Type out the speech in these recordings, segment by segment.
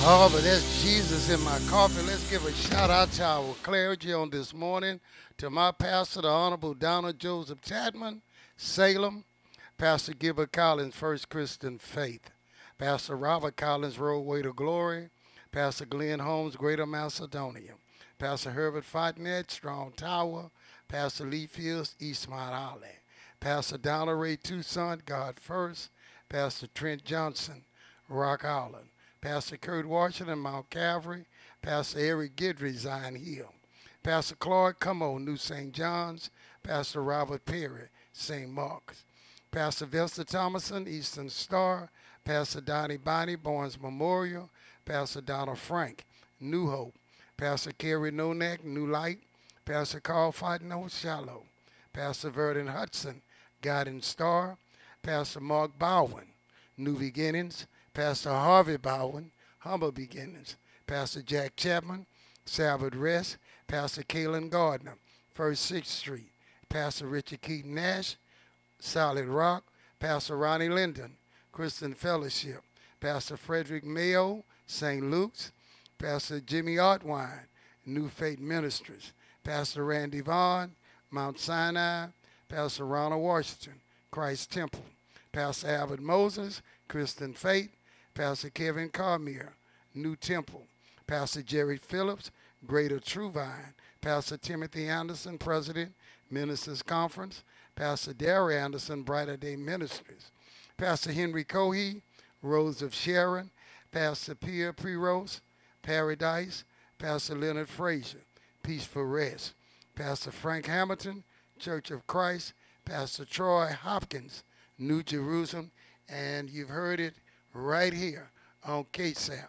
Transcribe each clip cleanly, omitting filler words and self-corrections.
Oh, but that's Jesus in my coffee. Let's give a shout out to our clergy on this morning, to my pastor, the Honorable Donald Joseph Chapman, Salem, Pastor Gilbert Collins, First Christian Faith, Pastor Robert Collins, Roadway to Glory, Pastor Glenn Holmes, Greater Macedonia, Pastor Herbert Fontenette, Strong Tower, Pastor Lee Fields, East Mount Holly, Pastor Donald Ray Toussaint, God First, Pastor Trent Johnson, Rock Island, Pastor Kurt Washington, Mount Calvary, Pastor Eric Gidry, Zion Hill, Pastor Clark Como, New St. John's, Pastor Robert Perry, St. Mark's, Pastor Vesta Thomason, Eastern Star, Pastor Donnie Bonnie, Barnes Memorial, Pastor Donald Frank, New Hope, Pastor Kerry Nonak, New Light, Pastor Carl Fontenot, Shallow, Pastor Verdon Hudson, Guiding Star, Pastor Mark Bowen, New Beginnings, Pastor Harvey Bowen, Humble Beginnings, Pastor Jack Chapman, Sabbath Rest, Pastor Kalen Gardner, First Sixth Street, Pastor Richard Keaton Nash, Solid Rock, Pastor Ronnie Linden, Christian Fellowship, Pastor Frederick Mayo, St. Luke's, Pastor Jimmy Artwine, New Faith Ministries, Pastor Randy Vaughn, Mount Sinai, Pastor Ronald Washington, Christ Temple, Pastor Albert Moses, Christian Faith, Pastor Kevin Carmier, New Temple, Pastor Jerry Phillips, Greater True Vine, Pastor Timothy Anderson, President, Ministers Conference, Pastor Darry Anderson, Brighter Day Ministries, Pastor Henry Cohey, Rose of Sharon, Pastor Pierre Prerose, Paradise, Pastor Leonard Frazier, Peaceful Rest, Pastor Frank Hamilton, Church of Christ, Pastor Troy Hopkins, New Jerusalem, and you've heard it right here on KSAP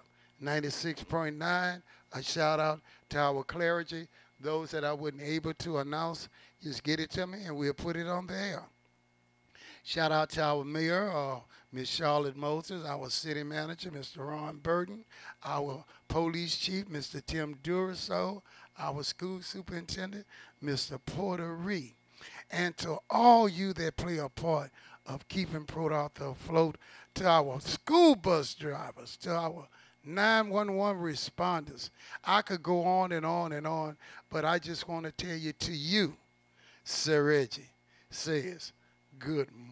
96.9. A shout out to our clergy. Those that I wasn't able to announce, just get it to me and we'll put it on the air. Shout out to our mayor, Miss Charlotte Moses, our city manager, Mr. Ron Burton, our police chief, Mr. Tim Duraso, our school superintendent, Mr. Porter Reed, and to all you that play a part of keeping Port Arthur afloat, to our school bus drivers, to our 911 responders. I could go on and on and on, but I just want to tell you, to you, Sir Reggie says good